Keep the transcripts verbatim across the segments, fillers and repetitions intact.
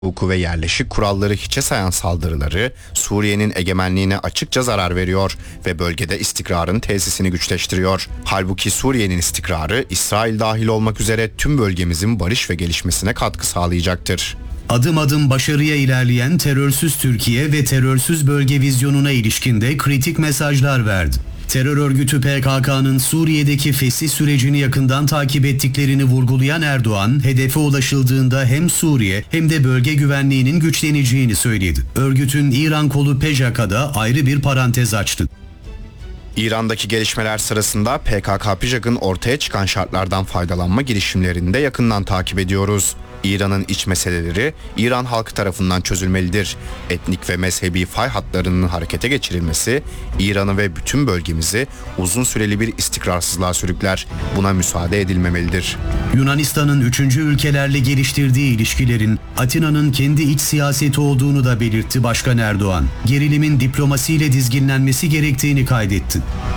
hukuku ve yerleşik kuralları hiçe sayan saldırıları Suriye'nin egemenliğine açıkça zarar veriyor ve bölgede istikrarın tesisini güçleştiriyor. Halbuki Suriye'nin istikrarı İsrail dahil olmak üzere tüm bölgemizin barış ve gelişmesine katkı sağlayacaktır. Adım adım başarıya ilerleyen terörsüz Türkiye ve terörsüz bölge vizyonuna ilişkin de kritik mesajlar verdi. Terör örgütü P K K'nın Suriye'deki fesih sürecini yakından takip ettiklerini vurgulayan Erdoğan, hedefe ulaşıldığında hem Suriye hem de bölge güvenliğinin güçleneceğini söyledi. Örgütün İran kolu P J K'da ayrı bir parantez açtı. İran'daki gelişmeler sırasında P K K-P J K'ın ortaya çıkan şartlardan faydalanma girişimlerini de yakından takip ediyoruz. İran'ın iç meseleleri İran halkı tarafından çözülmelidir. Etnik ve mezhebi fay hatlarının harekete geçirilmesi İran'ı ve bütün bölgemizi uzun süreli bir istikrarsızlığa sürükler. Buna müsaade edilmemelidir. Yunanistan'ın üçüncü ülkelerle geliştirdiği ilişkilerin Atina'nın kendi iç siyaseti olduğunu da belirtti Başkan Erdoğan. Gerilimin diplomasiyle dizginlenmesi gerektiğini kaydetti.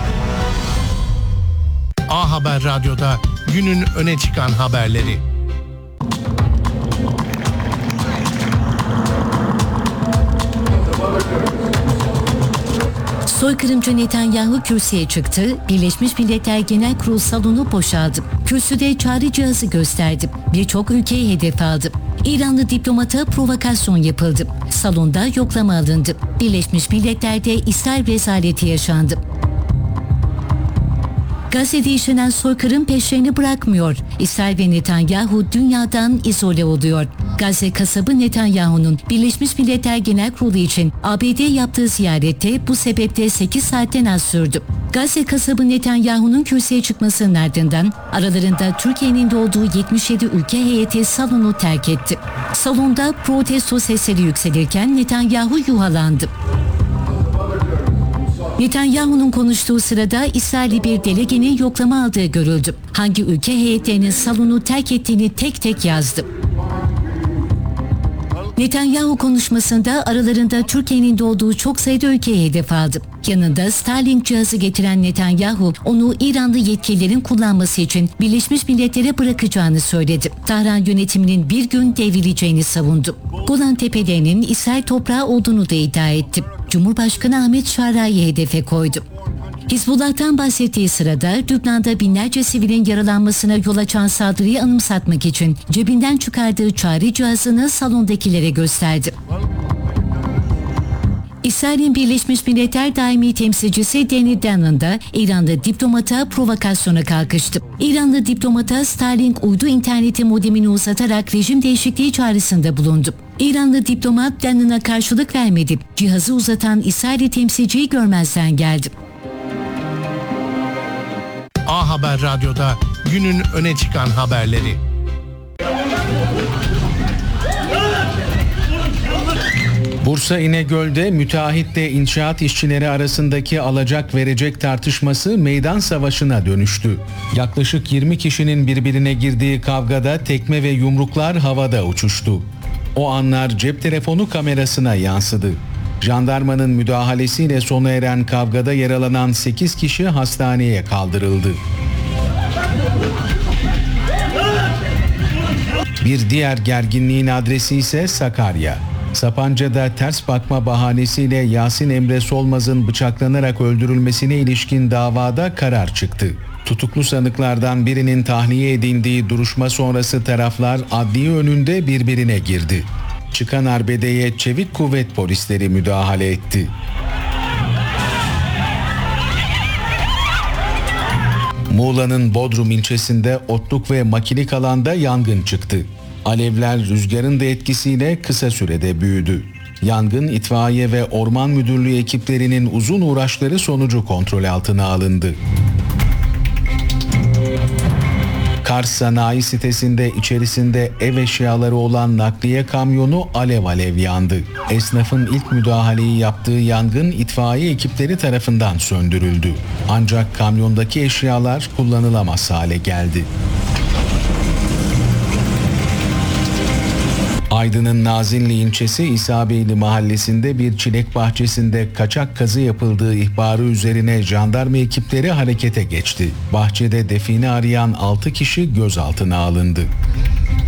A Haber Radyo'da günün öne çıkan haberleri. Soykırımcı Netanyahu kürsüye çıktı, Birleşmiş Milletler Genel Kurulu salonu boşaldı. Kürsüde çağrı cihazı gösterdi. Birçok ülkeyi hedef aldı. İranlı diplomata provokasyon yapıldı. Salonda yoklama alındı. Birleşmiş Milletler'de İsrail rezaleti yaşandı. Gazze'de işlenen soykırım peşlerini bırakmıyor. İsrail ve Netanyahu dünyadan izole oluyor. Gazze kasabı Netanyahu'nun Birleşmiş Milletler Genel Kurulu için A B D yaptığı ziyarette bu sebeple sekiz saatten az sürdü. Gazze kasabı Netanyahu'nun kürsüye çıkmasının ardından aralarında Türkiye'nin de olduğu yetmiş yedi ülke heyeti salonu terk etti. Salonda protesto sesleri yükselirken Netanyahu yuhalandı. Netanyahu'nun konuştuğu sırada İsrailli bir delegenin yoklama aldığı görüldü. Hangi ülke heyetlerinin salonu terk ettiğini tek tek yazdı. Netanyahu konuşmasında aralarında Türkiye'nin de olduğu çok sayıda ülkeye hedef aldı. Yanında Starlink cihazı getiren Netanyahu onu İranlı yetkililerin kullanması için Birleşmiş Milletler'e bırakacağını söyledi. Tahran yönetiminin bir gün devrileceğini savundu. Golan Tepelerinin İsrail toprağı olduğunu da iddia etti. Cumhurbaşkanı Ahmet Şara'yı hedefe koydu. Hizbullah'tan bahsettiği sırada Lübnan'da binlerce sivilin yaralanmasına yol açan saldırıyı anımsatmak için cebinden çıkardığı çağrı cihazını salondakilere gösterdi. İsrail'in Birleşmiş Milletler Daimi Temsilcisi Danny Danon da İranlı diplomata provokasyona kalkıştı. İranlı diplomata Starlink uydu interneti modemini uzatarak rejim değişikliği çağrısında bulundu. İranlı diplomat Danon'a karşılık vermedi. Cihazı uzatan İsrailli temsilciyi görmezden geldi. A Haber Radyo'da günün öne çıkan haberleri. Bursa İnegöl'de müteahhitle inşaat işçileri arasındaki alacak verecek tartışması meydan savaşına dönüştü. Yaklaşık yirmi kişinin birbirine girdiği kavgada tekme ve yumruklar havada uçuştu. O anlar cep telefonu kamerasına yansıdı. Jandarmanın müdahalesiyle sona eren kavgada yaralanan sekiz kişi hastaneye kaldırıldı. Bir diğer gerginliğin adresi ise Sakarya. Sapanca'da ters bakma bahanesiyle Yasin Emre Solmaz'ın bıçaklanarak öldürülmesine ilişkin davada karar çıktı. Tutuklu sanıklardan birinin tahliye edildiği duruşma sonrası taraflar adliye önünde birbirine girdi. Çıkan arbedeye çevik kuvvet polisleri müdahale etti. Muğla'nın Bodrum ilçesinde otluk ve makilik alanda yangın çıktı. Alevler rüzgarın da etkisiyle kısa sürede büyüdü. Yangın itfaiye ve orman müdürlüğü ekiplerinin uzun uğraşları sonucu kontrol altına alındı. Kars Sanayi sitesinde içerisinde ev eşyaları olan nakliye kamyonu alev alev yandı. Esnafın ilk müdahaleyi yaptığı yangın itfaiye ekipleri tarafından söndürüldü. Ancak kamyondaki eşyalar kullanılamaz hale geldi. Aydın'ın Nazilli ilçesi İsabeyli mahallesinde bir çilek bahçesinde kaçak kazı yapıldığı ihbarı üzerine jandarma ekipleri harekete geçti. Bahçede define arayan altı kişi gözaltına alındı.